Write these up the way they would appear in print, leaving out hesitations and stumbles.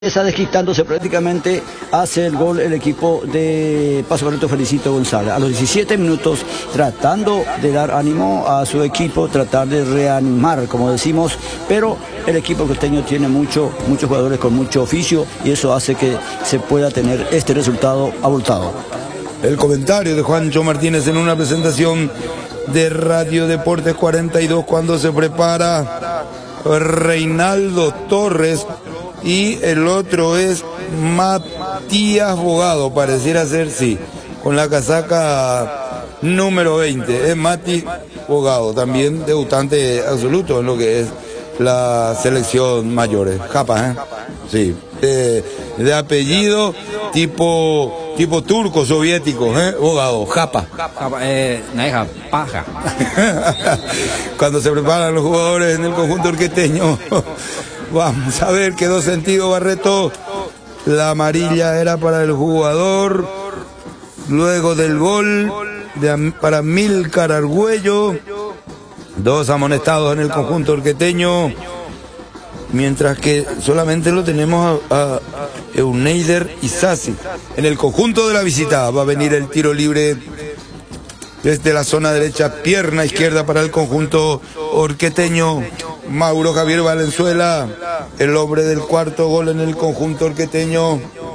Está desquitándose prácticamente, hace el gol el equipo de Paso Correcto Felicito González. A los 17 minutos, tratando de dar ánimo a su equipo, tratar de reanimar, como decimos, pero el equipo costeño tiene muchos jugadores con mucho oficio y eso hace que se pueda tener este resultado abultado. El comentario de Juancho Martínez en una presentación de Radio Deportes 42 cuando se prepara Reinaldo Torres. Y el otro es Matías Bogado, pareciera ser, sí, con la casaca número 20. Es Mati Bogado, también debutante absoluto en lo que es la selección mayores. Japa, sí. De apellido tipo turco, soviético, Bogado, Japa. Paja. Cuando se preparan los jugadores en el conjunto orquesteño. Vamos a ver, quedó sentido Barreto. La amarilla era para el jugador. Luego del gol para Milcar Argüello. 2 amonestados en el conjunto orqueteño. Mientras que solamente lo tenemos a Euneider Isasi. En el conjunto de la visita va a venir el tiro libre desde la zona derecha, pierna izquierda para el conjunto orqueteño. Mauro Javier Valenzuela, el hombre del cuarto gol en el conjunto orqueteño.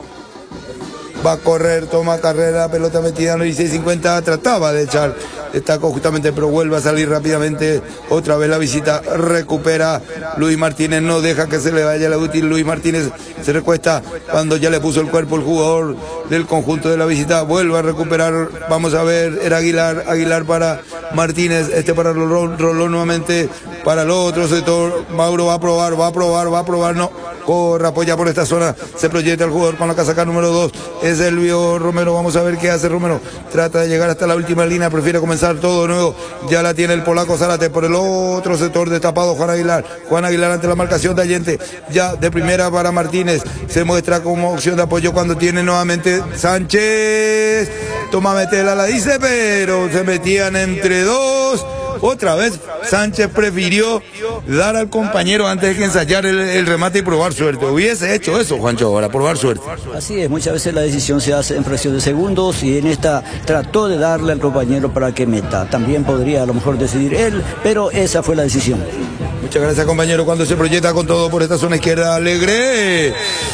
Va a correr, toma carrera, pelota metida en el 16-50, trataba de echar, está justamente, pero vuelve a salir rápidamente. Otra vez la visita, recupera Luis Martínez, no deja que se le vaya la útil. Luis Martínez se recuesta cuando ya le puso el cuerpo el jugador del conjunto de la visita, vuelve a recuperar. Vamos a ver, era Aguilar para Martínez, para Rolón nuevamente, para el otro sector. Mauro va a probar, no, corre, apoya por esta zona, se proyecta el jugador con la casaca número 2, es Elvio Romero. Vamos a ver qué hace Romero, trata de llegar hasta la última línea, prefiere comenzar todo de nuevo, ya la tiene el polaco Zárate por el otro sector, destapado Juan Aguilar ante la marcación de Allende, ya de primera para Martínez, se muestra como opción de apoyo cuando tiene nuevamente Sánchez, toma Metela, la dice, pero se metían entre dos. Otra vez Sánchez prefirió dar al compañero antes de que ensayar el remate y probar suerte. Hubiese hecho eso, Juancho, ahora probar suerte. Así es, muchas veces la decisión se hace en fracción de segundos y en esta trató de darle al compañero para que meta. También podría a lo mejor decidir él, pero esa fue la decisión. Muchas gracias, compañero. Cuando se proyecta con todo por esta zona izquierda, Alegre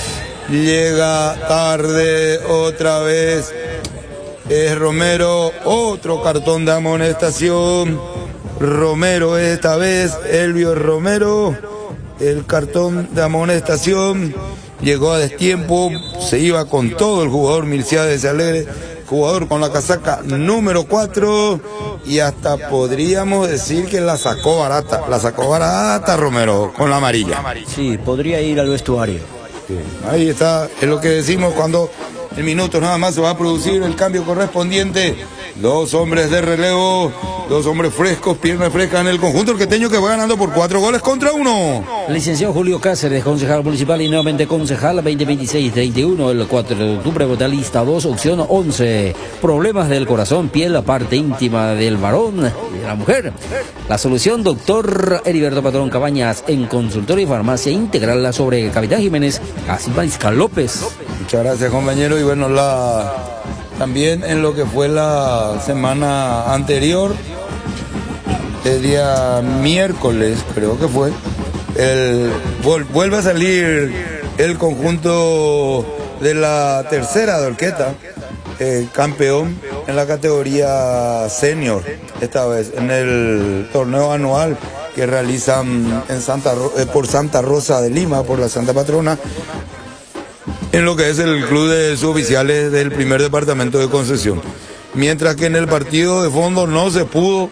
llega tarde otra vez. Es Romero, otro cartón de amonestación. Romero esta vez, Elvio Romero, el cartón de amonestación, llegó a destiempo, se iba con todo el jugador Milciades Alegre, jugador con la casaca número 4 y hasta podríamos decir que la sacó barata Romero con la amarilla. Sí, podría ir al vestuario. Sí, ahí está, es lo que decimos cuando en minutos nada más se va a producir el cambio correspondiente. 2 hombres de relevo, 2 hombres frescos, piernas frescas en el conjunto orqueteño que va ganando por 4 goles contra 1. Licenciado Julio Cáceres, concejal municipal y nuevamente concejal 2026-31, el 4 de octubre, vocalista 2, opción 11. Problemas del corazón, piel, la parte íntima del varón y de la mujer. La solución, doctor Heriberto Patrón Cabañas, en consultorio y farmacia integral sobre Capitán Jiménez, Así Mariscal López. Muchas gracias, compañero, y bueno, también en lo que fue la semana anterior, el día miércoles creo que fue, vuelve a salir el conjunto de la tercera de Orqueta, campeón en la categoría senior, esta vez en el torneo anual que realizan por Santa Rosa de Lima, por la Santa Patrona, en lo que es el club de suboficiales del primer departamento de Concepción. Mientras que en el partido de fondo no se pudo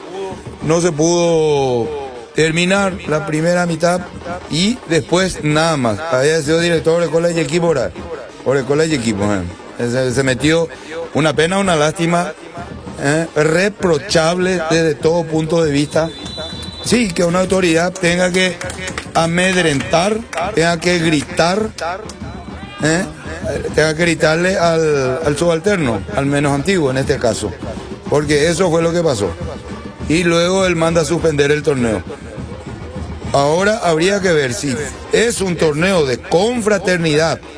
terminar la primera mitad y después nada más. Había sido director de colegio y equipo, por el colegio y equipo. Se metió una pena, una lástima, reprochable desde todo punto de vista. Sí, que una autoridad tenga que amedrentar, tenga que gritar, tenga que gritarle al subalterno, al menos antiguo en este caso, porque eso fue lo que pasó. Y luego él manda a suspender el torneo. Ahora habría que ver si es un torneo de confraternidad